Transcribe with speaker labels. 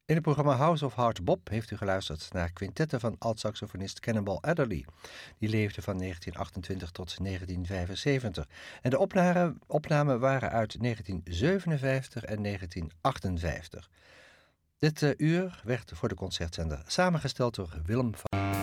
Speaker 1: In het programma House of Hard Bop heeft u geluisterd naar quintetten van alt-saxofonist Cannonball Adderley. Die leefde van 1928 tot 1975. En de opnamen waren uit 1957 en 1958. Dit uur werd voor de concertzender samengesteld door Willem van...